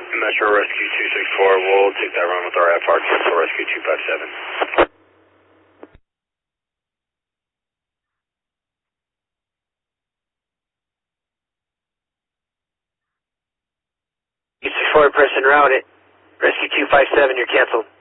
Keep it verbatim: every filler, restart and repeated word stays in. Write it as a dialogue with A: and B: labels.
A: Metro Rescue two six four, we'll take that run with our F R, cancel Rescue two five seven.
B: two six four, press en route it. Rescue two five seven, you're canceled.